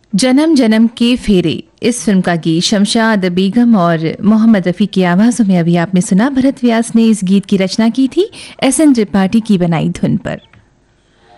जन्म जन्म के फेरे इस फिल्म का गीत शमशाद बेगम और मोहम्मद रफ़ी की आवाज़ों में अभी आपने सुना। भरत व्यास ने इस गीत की रचना की थी, एस एन त्रिपाठी की बनाई धुन पर।